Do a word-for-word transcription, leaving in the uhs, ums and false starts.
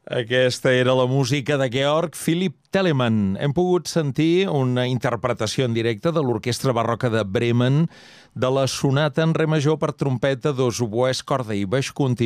Aquesta era la música de Georg Philipp Telemann. Hem pogut sentir una interpretació en directe de l'Orquestra Barroca de Bremen de la sonata en re major per trompeta, dos oboès, corda i baix continu